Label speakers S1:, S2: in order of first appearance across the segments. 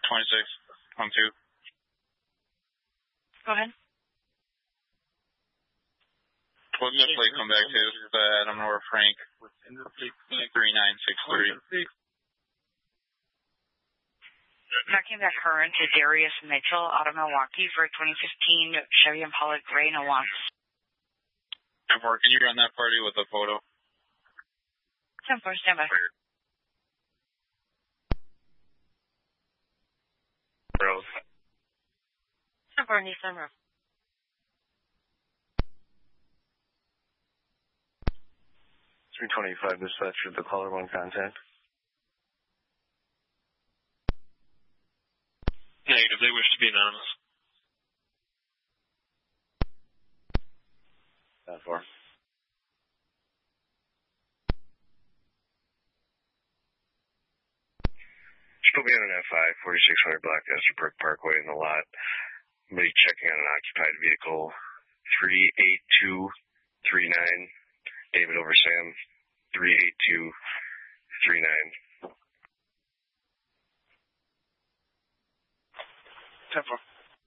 S1: 26, 1 2.
S2: Go ahead.
S1: What did the plate come back to? Adam or Frank? 3963.
S2: That came back current to Darius Mitchell out of Milwaukee for a 2015 Chevy Impala Gray Nuance.
S1: And can you run that party with a photo?
S2: 10-4, stand by.
S1: Rose.
S2: 10-4, Nissan Rose.
S3: .325 dispatch with the caller 1 contact.
S1: Negative, they wish to be anonymous.
S3: That far. Still being on F5, 4600 Blackcaster Brook Parkway in the lot. Somebody checking on an occupied vehicle. 38239. David over Sam. 38239.
S1: 10-4.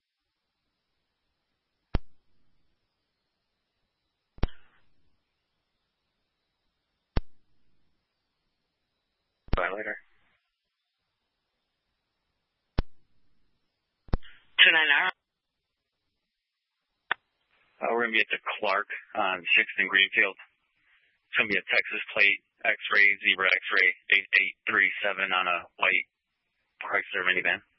S3: Violator.
S2: 29R.
S1: We're going to be at the Clark on 6th and Greenfield. It's going to be a Texas plate, X-ray, Zebra X-ray, 8837 on a white Chrysler minivan.